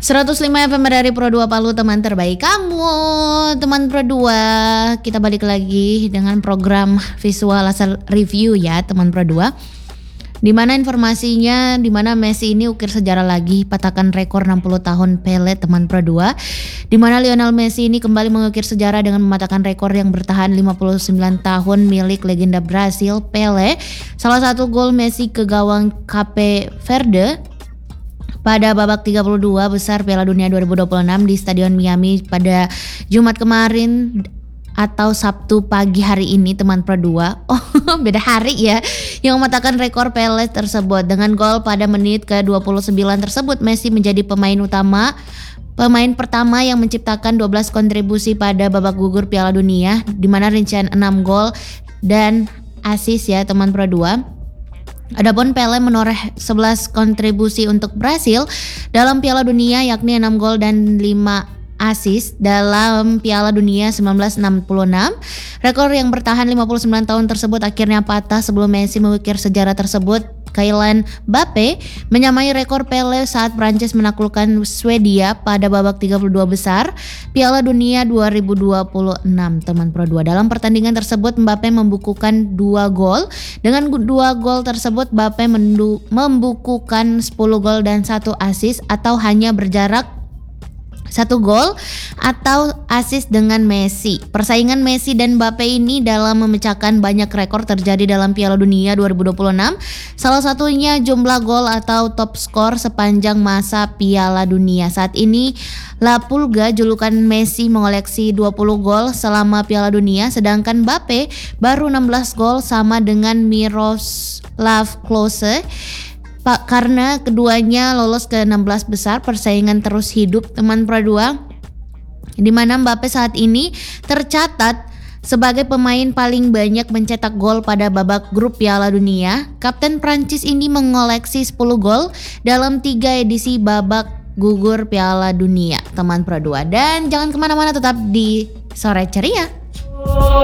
105 FM dari Pro 2 Palu, teman terbaik kamu. Teman Pro 2, kita balik lagi dengan program visual asal review ya teman Pro 2. Dimana informasinya, dimana Messi ini ukir sejarah lagi, patahkan rekor 60 tahun Pele teman Pro 2. Dimana Lionel Messi ini kembali mengukir sejarah dengan mematahkan rekor yang bertahan 59 tahun milik legenda Brasil Pele. Salah satu gol Messi ke gawang Cape Verde pada babak 32 besar Piala Dunia 2026 di Stadion Miami pada Jumat kemarin atau Sabtu pagi hari ini teman Pro 2. Oh, beda hari ya. Yang mematahkan rekor Pele tersebut dengan gol pada menit ke-29 tersebut. Messi menjadi pemain pertama yang menciptakan 12 kontribusi pada babak gugur Piala Dunia, di mana rincian 6 gol dan assist ya teman Pro 2. Adapun Pele menoreh 11 kontribusi untuk Brasil dalam Piala Dunia, yakni 6 gol dan 5 assist dalam Piala Dunia 1966. Rekor yang bertahan 59 tahun tersebut akhirnya patah sebelum Messi mengukir sejarah tersebut. Kylian Mbappe menyamai rekor Pele saat Prancis menaklukkan Swedia pada babak 32 besar Piala Dunia 2026 teman Pro 2. Dalam pertandingan tersebut Mbappe membukukan 2 gol. Dengan 2 gol tersebut Mbappe membukukan 10 gol dan 1 assist atau hanya berjarak 1 gol atau assist dengan Messi. Persaingan Messi dan Mbappe ini dalam memecahkan banyak rekor terjadi dalam Piala Dunia 2026. Salah satunya jumlah gol atau top skor sepanjang masa Piala Dunia. Saat ini La Pulga, julukan Messi, mengoleksi 20 gol selama Piala Dunia, sedangkan Mbappe baru 16 gol sama dengan Miroslav Klose. Karena keduanya lolos ke 16 besar, persaingan terus hidup teman Pro 2, di mana Mbappe saat ini tercatat sebagai pemain paling banyak mencetak gol pada babak grup Piala Dunia. Kapten Prancis ini mengoleksi 10 gol dalam 3 edisi babak gugur Piala Dunia teman Pro 2. Dan jangan kemana-mana, tetap di Sore Ceria.